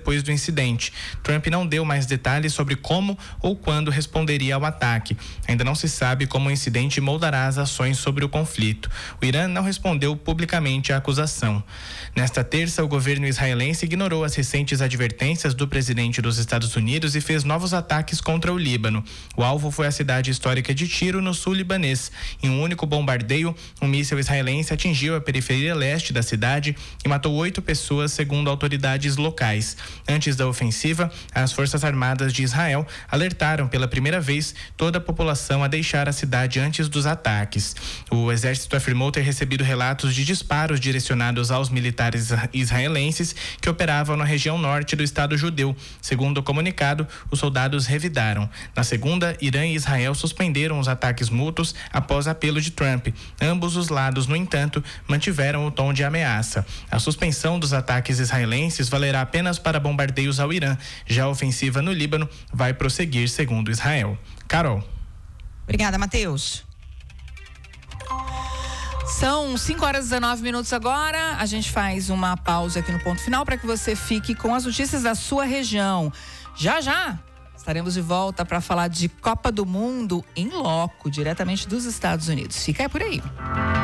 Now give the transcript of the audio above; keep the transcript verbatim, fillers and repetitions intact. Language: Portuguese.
depois do incidente. Trump não deu mais detalhes sobre como ou quando responderia ao ataque. Ainda não se sabe como o incidente moldará as ações sobre o conflito. O Irã não respondeu publicamente à acusação. Nesta terça, o governo israelense ignorou as recentes advertências do presidente dos Estados Unidos e fez novos ataques contra o Líbano. O alvo foi a cidade histórica de Tiro, no sul libanês. Em um único bombardeio, um míssil israelense atingiu a periferia leste da cidade e matou oito pessoas, segundo autoridades locais. Antes da ofensiva, as Forças Armadas de Israel alertaram pela primeira vez toda a população a deixar a cidade antes dos ataques. O exército afirmou ter recebido relatos de disparos direcionados aos militares israelenses que operavam na região norte do estado judeu. Segundo o comunicado, os soldados revidaram. Na segunda, Irã e Israel suspenderam os ataques mútuos após apelo de Trump. Ambos os lados, no entanto, mantiveram o tom de ameaça. A suspensão dos ataques israelenses valerá apenas para bombardeios ao Irã. Já a ofensiva no Líbano vai prosseguir, segundo Israel. Carol. Obrigada, Matheus. São cinco horas e dezenove minutos agora. A gente faz uma pausa aqui no ponto final para que você fique com as notícias da sua região. Já, já estaremos de volta para falar de Copa do Mundo em loco, diretamente dos Estados Unidos. Fica aí por aí.